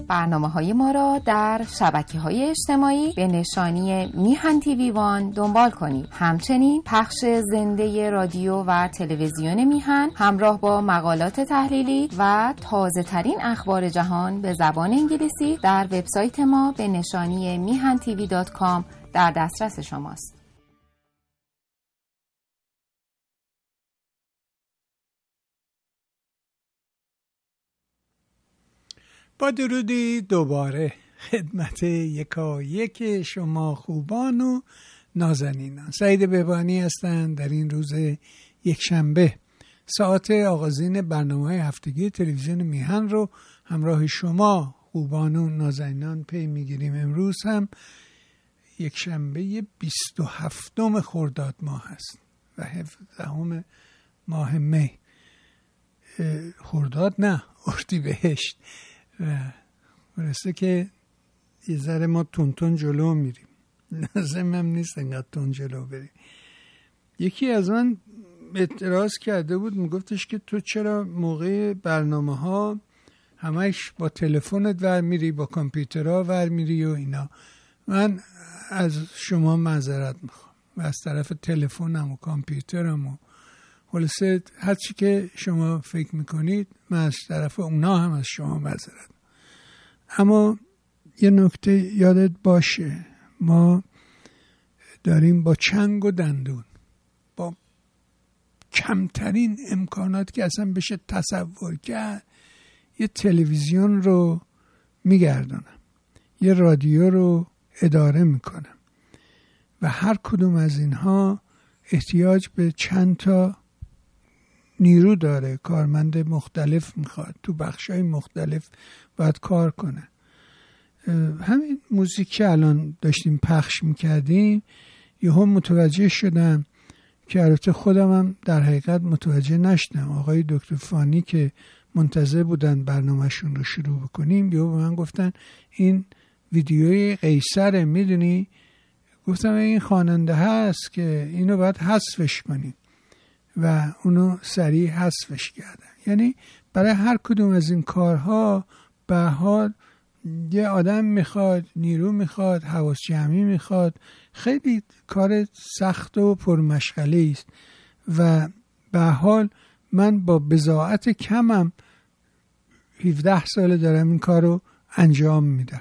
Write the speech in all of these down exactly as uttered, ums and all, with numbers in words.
برنامه‌های ما را در شبکه‌های اجتماعی به نشانی میهن تیوی وان دنبال کنید. همچنین پخش زنده رادیو و تلویزیون میهن همراه با مقالات تحلیلی و تازه‌ترین اخبار جهان به زبان انگلیسی در وبسایت ما به نشانی میهن تیوی دات کام در دسترس شماست. با درودی دوباره خدمت یکا یک شما خوبان و نازنینان. سعید بهبانی هستند. در این روز یک شنبه ساعت آغازین برنامه هفتگی تلویزیون میهن رو همراه شما خوبان و نازنینان پی میگیریم. امروز هم یک شنبه بیست و هفتم خرداد ماه هست و هفدهم ماه می. خرداد نه، اردیبهشت. و برسه که یه ذره ما تون تون جلو میریم، لازم هم نیست انقدر تون جلو بریم. یکی از من اعتراض کرده بود، میگفتش که تو چرا موقع برنامه ها همش با تلفنت ور میری، با کامپیوترها ور میری و اینا. من از شما معذرت میخوام و از طرف تلفنم و کامپیوترم و خلاصه هر چی که شما فکر میکنید من از طرف اونا هم از شما معذرت. اما یه نکته یادت باشه، ما داریم با چنگ و دندون، با کمترین امکانات که اصلا بشه تصور کرد، یه تلویزیون رو میگردونم، یه رادیو رو اداره میکنم و هر کدوم از اینها احتیاج به چند تا نیرو داره، کارمند مختلف میخواد، تو بخشای مختلف باید کار کنه. همین موزیک که الان داشتیم پخش میکردیم یهو متوجه شدم که البته خودم هم در حقیقت متوجه نشدم. آقای دکتر فانی که منتظر بودن برنامهشون رو شروع بکنیم یهو به من گفتن این ویدیوی قیصر، میدونی؟ گفتم این خواننده هست که اینو باید حذفش کنیم و اونو سریع حذفش کردن. یعنی برای هر کدوم از این کارها به حال یه آدم میخواد، نیرو میخواد، حواس جمعی میخواد، خیلی کار سخت و پرمشغله است و به حال من با بضاعت کمم هفده ساله دارم این کار رو انجام میدم.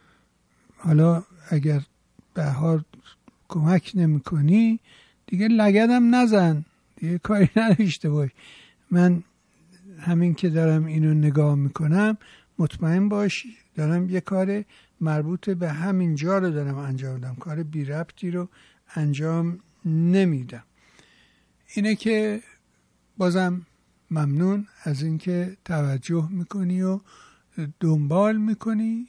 حالا اگر به حال کمک نمی کنی دیگه لگدم نزن، دیگه کاری نداشته باش. من همین که دارم اینو نگاه میکنم مطمئن باش دارم یه کار مربوط به همین جا رو دارم انجام میدم، کار بی ربطی رو انجام نمیدم. اینه که بازم ممنون از اینکه توجه میکنی و دنبال میکنی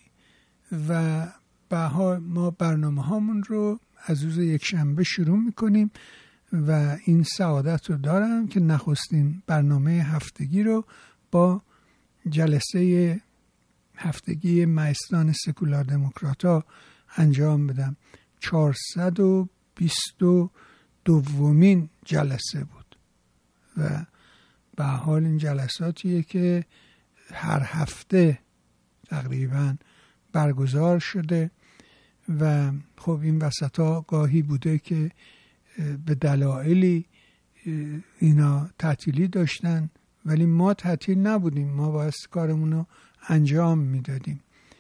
و به حال ما برنامه هامون رو از روز یک شنبه شروع میکنیم و این سعادت رو دارم که نخستین برنامه هفتگی رو با جلسه هفتگی مجلس سکولار دموکرات‌ها انجام بدم. چهارصد و بیست و دومین جلسه بود و به حال این جلساتیه که هر هفته تقریبا برگزار شده و خب این وسطا گاهی بوده که به دلایلی اینا تعطیلی داشتن ولی ما تعطیل نبودیم، ما باید کارمون رو انجام میدادیم.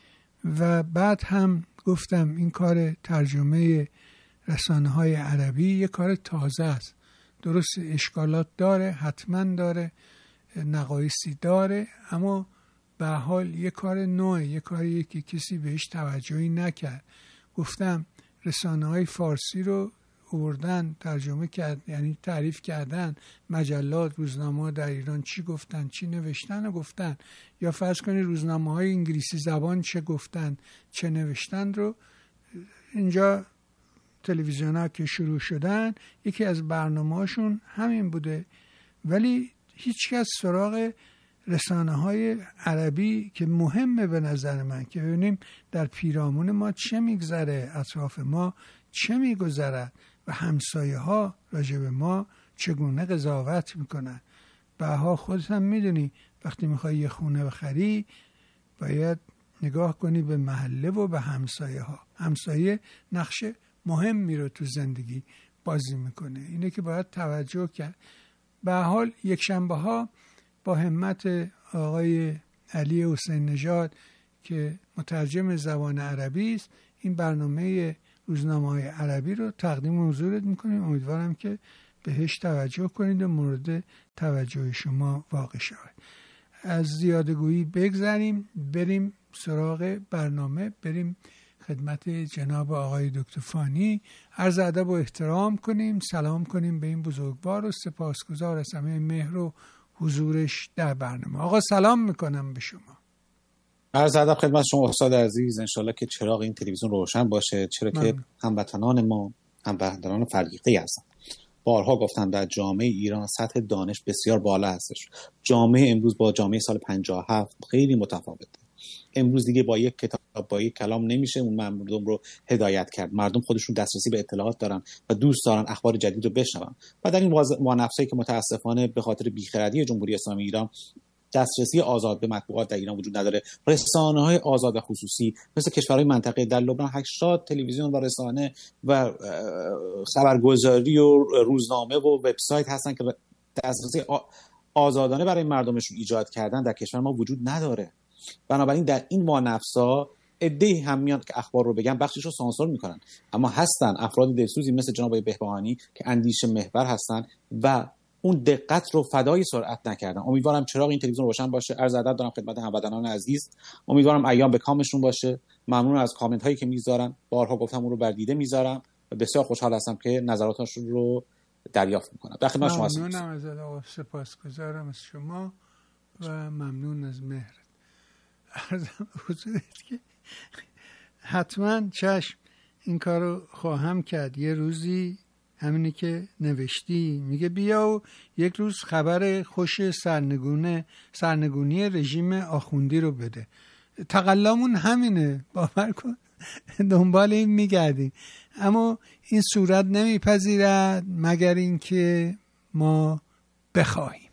و بعد هم گفتم این کار ترجمه رسانه های عربی یه کار تازه است، درست اشکالات داره، حتما داره، نقایصی داره، اما به حال یه کار نوعه، یه کاریه که کسی بهش توجهی نکرد. گفتم رسانه های فارسی رو آوردن ترجمه کرد، یعنی تعریف کردن مجلات، روزنامه در ایران چی گفتن، چی نوشتن و گفتن، یا فرض کنید روزنامه های انگلیسی زبان چه گفتن چه نوشتن رو. اینجا تلویزیون ها که شروع شدن یکی از برنامه هاشون همین بوده، ولی هیچ کس سراغ رسانه های عربی که مهمه به نظر من که ببینیم در پیرامون ما چه میگذره، اطراف ما چه میگذره و همسایه ها راجع به ما چگونه قضاوت میکنن. بها خودت هم میدونی وقتی میخوای یه خونه بخری باید نگاه کنی به محله و به همسایه ها. همسایه نقش مهمی رو تو زندگی بازی میکنه. اینه که باید توجه کرد. به هر حال یک شنبه ها با همت آقای علی حسین نژاد که مترجم زبان عربی است این برنامه روزنامه‌های عربی رو تقدیم حضورت میکنیم. امیدوارم که بهش توجه کنید و مورد توجه شما واقع شود. از زیادگویی بگذریم، بریم سراغ برنامه، بریم خدمت جناب آقای دکتر فانی، عرض ادب و احترام کنیم، سلام کنیم به این بزرگوار و سپاسگزار از همه مهر و حضورش در برنامه. آقا سلام میکنم به شما. عرض ادب خدمت شما استاد عزیز. انشالله که چراغ این تلویزیون روشن باشه، چرا که هموطنان ما هموطنان فرهیخته هستند. بارها گفتم در جامعه ایران سطح دانش بسیار بالا هستش. جامعه امروز با جامعه سال پنجاه و هفت خیلی متفاوته. امروز دیگه با یک کتاب با یک کلام نمیشه اون مردم رو هدایت کرد. مردم خودشون دسترسی به اطلاعات دارن و دوست دارن اخبار جدید رو بشنون. و در این وانفسایی که متاسفانه به خاطر بیخردی جمهوری اسلامی ایران دسترسی آزاد به مطبوعات در ایران وجود نداره، رسانه‌های آزاد و خصوصی مثل کشورهای منطقه در لبنان هشتاد تلویزیون و رسانه و خبرگزاری و روزنامه و وبسایت هستن که دسترسی آزادانه برای مردمشون ایجاد کردن در کشور ما وجود نداره. بنابراین در این وانفسا عده‌ای هم میان که اخبار رو بگن بخشش رو سانسور میکنن، اما هستن افراد دلسوزی مثل جناب آقای بهبهانی که اندیشه محور هستن و اون دقت رو فدای سرعت نکردن. امیدوارم چراغ این تلویزیون روشن باشه. عرض ادب دارم خدمت هموطنان عزیز. امیدوارم ایام به کامشون باشه. ممنون از کامنت هایی که میذارن. بارها گفتم اون رو بر دیده میذارم و بسیار خوشحال هستم که نظراتشون رو دریافت میکنم. در خدمت شما هستم. ممنونم از آقا، سپاسگزارم از شما و ممنون از مهرت. عرضم حضورت که حتما چشم این کارو خواهم کرد. یه روزی همینی که نوشتی میگه بیا و یک روز خبر خوش سرنگونه سرنگونی رژیم آخوندی رو بده. تقلامون همینه، باور کن. دنبال این میگردیم اما این صورت نمیپذیرد مگر اینکه ما بخواهیم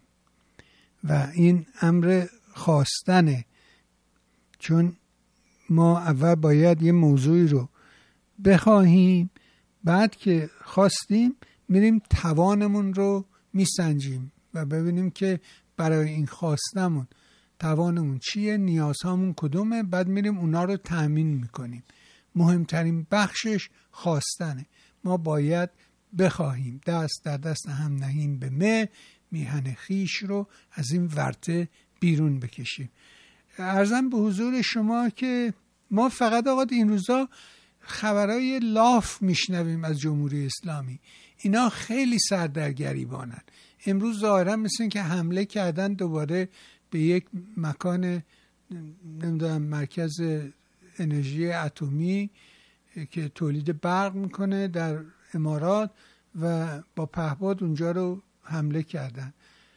و این امر خواستنه، چون ما اول باید یه موضوعی رو بخواهیم، بعد که خواستیم میریم توانمون رو میسنجیم و ببینیم که برای این خواستمون توانمون چیه، نیازهامون کدومه، بعد میریم اونا رو تأمین میکنیم. مهمترین بخشش خواستنه. ما باید بخواهیم، دست در دست هم نهیم به مه، میهن خیش رو از این ورطه بیرون بکشیم. عرضم به حضور شما که ما فقط آقا این روزا خبرهای لاف میشنویم از جمهوری اسلامی. اینا خیلی سردرگریبانن. امروز ظاهرا مثل این که حمله کردن دوباره به یک مکان نمیدونم مرکز انرژی اتمی که تولید برق میکنه در امارات و با پهپاد اونجا رو حمله کردن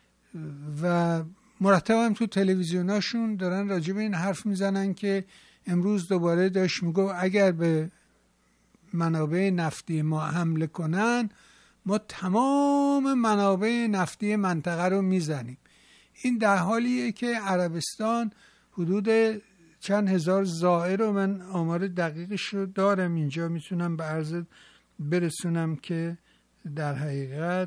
و مرتب هم تو تلویزیوناشون دارن راجع به این حرف میزنن که امروز دوباره داشت میگو اگر به منابع نفتی ما حمله کنن ما تمام منابع نفتی منطقه رو میزنیم. این در حالیه که عربستان حدود چند هزار زائر رو، من آمار دقیقش رو دارم اینجا میتونم به عرض برسونم که در حقیقت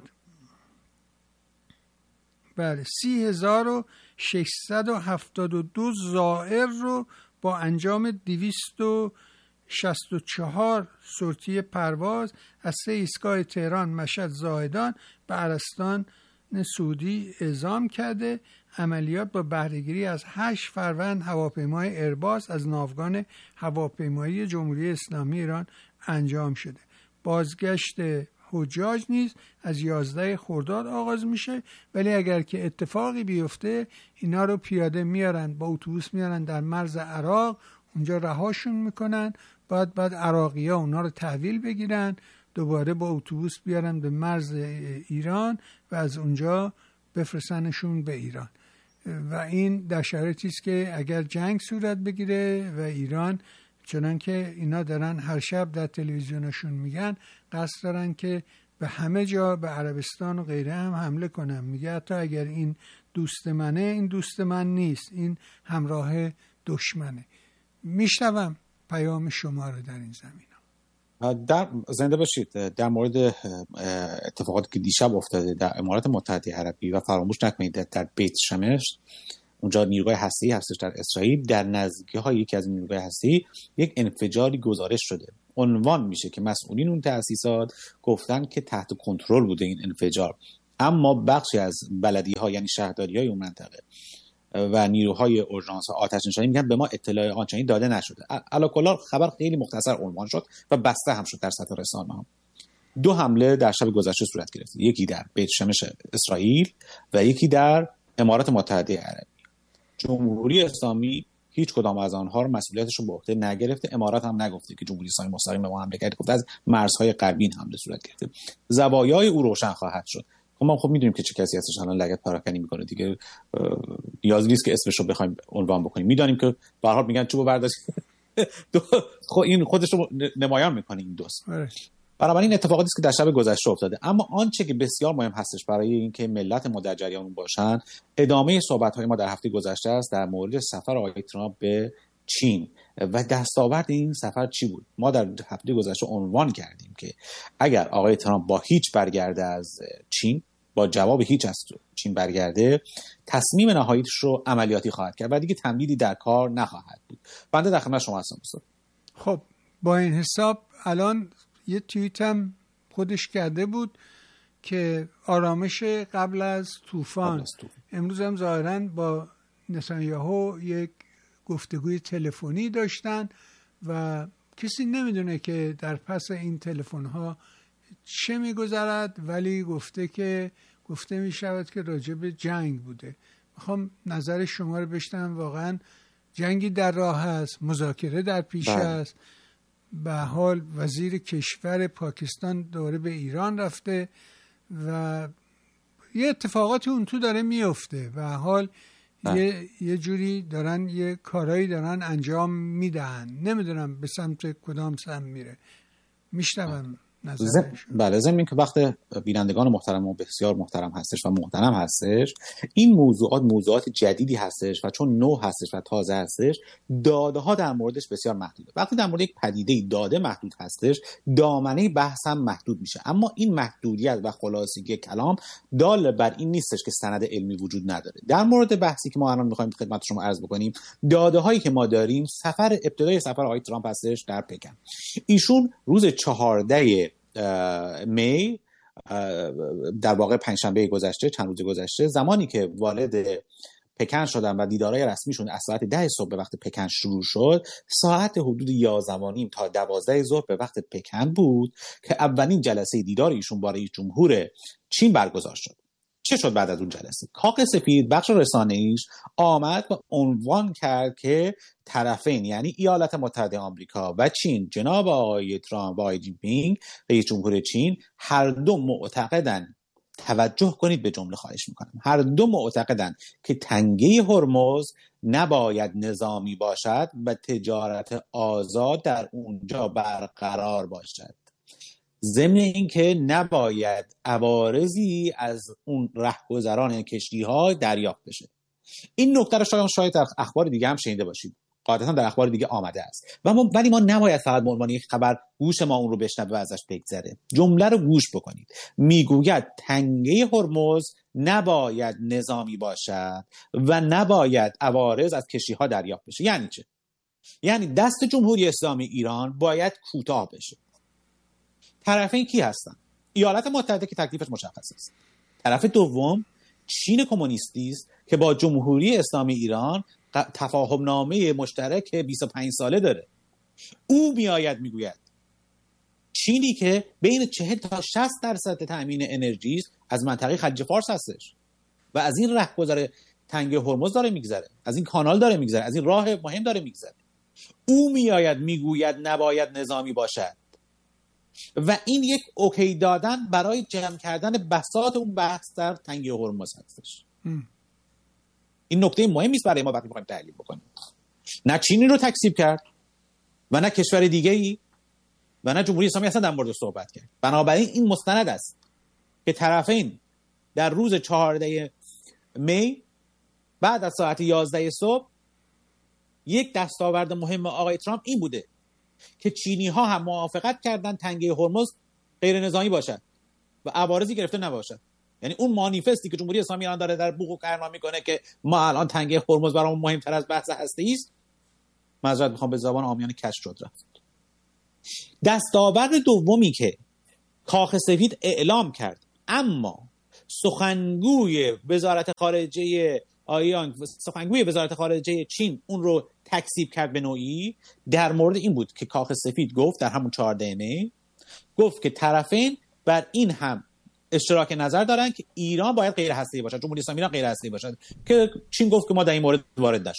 بله سی هزار و ششصد و هفتاد و دو زائر رو با انجام دویست و شصت و چهار سورتی پرواز از سه ایستگاه تهران، مشهد، زاهدان به عربستان سعودی اعزام کرده. عملیات با بهره‌گیری از هشت فروند هواپیمای ایرباس از ناوگان هواپیمایی جمهوری اسلامی ایران انجام شده. بازگشت حجاج نیز از یازده خرداد آغاز میشه، ولی اگر که اتفاقی بیفته اینا رو پیاده میارن، با اتوبوس میارن در مرز عراق، اونجا رهاشون میکنن، بعد بعد عراقی ها اونا رو تحویل بگیرن، دوباره با اتوبوس بیارن به مرز ایران و از اونجا بفرستنشون به ایران. و این در شرایطی است که اگر جنگ صورت بگیره و ایران، چنان که اینا دارن هر شب در تلویزیونشون میگن، قصد دارن که به همه جا، به عربستان و غیره هم حمله کنن. میگه حتی اگر این دوست منه، این دوست من نیست، این همراه دشمنه. میشنوم پیام شما رو در این زمینه. در زنده باشید. در مورد اتفاقاتی که دیشب افتاده در امارات متحده عربی و فراموش نکنید در بیت شمش، اونجا نیروهای هسته‌ای هستش در اسرائیل، در نزدیکی‌های یکی از نیروهای هسته‌ای یک انفجاری گزارش شده. عنوان میشه که مسئولین اون تأسیسات گفتن که تحت کنترل بوده این انفجار، اما بخشی از بلدی‌ها یعنی شهرداری‌های اون منطقه و نیروهای اورژانس آتش نشانی میگن به ما اطلاع آنچنانی داده نشده. علاوه خبر خیلی مختصر عنوان شد و بسته هم شد در سطح رسانه‌ها. دو حمله در شب گذشته صورت گرفت، یکی در بیت شمش اسرائیل و یکی در امارات متحده عربی. جمهوری اسلامی هیچ کدام از آنها رو مسئولیتش رو به عهده نگرفته. امارات هم نگفته که جمهوری اسلامی مستقیم به ما حمله کرده، گفته از مرزهای غربی حمله صورت گرفته. زوایای او روشن خواهد شد. ما خب میدونیم که چه کسی هستش الان لگد پراکنی میکنه دیگه، نیازی نیست که اسمش رو بخوایم عنوان بکنیم. میدونیم که به هر حال میگن چوبو برداشت خب این خودش رو نمایان میکنه این دوست. بنابراین این اتفاقاتی است که در شب گذشته افتاده. اما آنچه که بسیار مهم هستش برای اینکه ملت ما در جریان باشن، ادامه صحبت‌های ما در هفته گذشته است در مورد سفر آقای ترامپ به چین و دستاورد این سفر چی بود. ما در هفته گذشته عنوان کردیم که اگر آقای ترامپ با هیچ برگرده از چین، با جواب هیچ از چین برگرده، تصمیم نهاییش رو عملیاتی خواهد کرد و دیگه تمدیدی در کار نخواهد بود. بنده در خدمت شما هستم دوستان. خب با این حساب الان یه توییت هم خودش کرده بود که آرامش قبل از طوفان. امروز هم ظاهراً با نتانیاهو یک گفتگوی تلفنی داشتن و کسی نمیدونه که در پس این تلفن‌ها چه میگذرد، ولی گفته که گفته میشود که راجع به جنگ بوده. میخوام نظر شما رو بشنوم. واقعا جنگی در راه است، مذاکره در پیش است. به حال وزیر کشور پاکستان دوره به ایران رفته و یه اتفاقاتی اون تو داره میفته و حال یه یه جوری دارن یه کارایی دارن انجام میدن. نمیدونم به سمت کدام سمت میره. میشنوم زم... بله ضمن که وقت بینندگان محترم و بسیار محترم هستش و محترم هستش، این موضوعات موضوعات جدیدی هستش و چون نو هستش و تازه هستش، داده ها در موردش بسیار محدوده. وقتی در مورد یک پدیده داده محدود هستش، دامنه بحث هم محدود میشه. اما این محدودیت و خلاصگی کلام دال بر این نیستش که سند علمی وجود نداره. در مورد بحثی که ما الان میخوایم خدمت شما عرض بکنیم، داده هایی که ما داریم، سفر ابتدای سفر آقای ترامپ هستش در پکن. ایشون روز چهاردهم می در واقع پنجشنبه گذشته، چند روز گذشته، زمانی که وارد پکن شدن و دیدارهای رسمیشون از ساعت ده صبح به وقت پکن شروع شد، ساعت حدود یازده و نیم تا دوازده ظهر به وقت پکن بود که اولین جلسه دیدار ایشون با رئیس جمهور چین برگزار شد. چه شد بعد از اون جلسه؟ کاخ سفید بخش رسانه‌ایش آمد و عنوان کرد که طرفین یعنی ایالات متحده آمریکا و چین، جناب آقای ترامپ و آقای جین پینگ رئیس جمهور چین، هر دو معتقدن، توجه کنید به جمله خواهش میکنم، هر دو معتقدن که تنگه هرمز نباید نظامی باشد و تجارت آزاد در اونجا برقرار باشد، ضمن اینکه نباید عوارضی از اون رهگذران کشتی‌ها دریافت بشه. این نکته رو شاید شاید در اخبار دیگه هم شنیده باشید، قاعدتا در اخبار دیگه آمده است و ما ولی ما نباید فقط به عنوان یک خبر گوش ما اون رو بشنوه و ازش بگذره. جمله رو گوش بکنید. میگوید تنگه هرمز نباید نظامی باشد و نباید عوارض از کشتی‌ها دریافت بشه. یعنی چه؟ یعنی دست جمهوری اسلامی ایران باید کوتاه بشه. طرفین کی هستن؟ ایالات متحده که تکلیفش مشخص است. طرف دوم چین کمونیستی است که با جمهوری اسلامی ایران تفاهم نامه مشترک بیست و پنج ساله داره. او میآید میگوید چینی که بین چهل تا شصت درصد تامین انرژی از منطقه خلیج فارس هستش و از این رهگذر تنگه هرمز داره میگذره، از این کانال داره میگذره، از این راه مهم داره میگذره. او میآید میگوید نباید نظامی باشد و این یک اوکی دادن برای جمع کردن بساط اون بحث در تنگه هرمز هستش. ام. این نکته مهمی است برای ما وقتی می‌خوایم تحلیل بکنیم. نه چینی رو تکذیب کرد و نه کشور دیگه‌ای و نه جمهوری اسلامی اصلا در مورد صحبت کرد. بنابراین این مستند است که طرفین در روز چهاردهم می بعد از ساعت یازده صبح یک دستاورد مهم آقای ترامپ این بوده که چینی ها هم موافقت کردن تنگه هرمز غیر نظامی باشد و عوارضی گرفته نباشد. یعنی اون مانیفستی که جمهوری اسلامی ایران داره در بوق و کرنا میکنه که ما الان تنگه هرمز برامون مهمتر از بحث هسته‌ای است، معذرت میخوام به زبان عامیانه کج شد رفت. دستاورد دومی که کاخ سفید اعلام کرد اما سخنگوی وزارت خارجه آیان سخنگوی وزارت خارجه چین اون رو تکذیب کرد به نوعی، در مورد این بود که کاخ سفید گفت در همون چهاردهم می گفت که طرفین بر این هم اشتراک نظر دارن که ایران باید غیر هسته‌ای باشد، جمهوری اسلامی ایران غیر هسته‌ای باشد، که چین گفت که ما در این مورد وارد نشیم.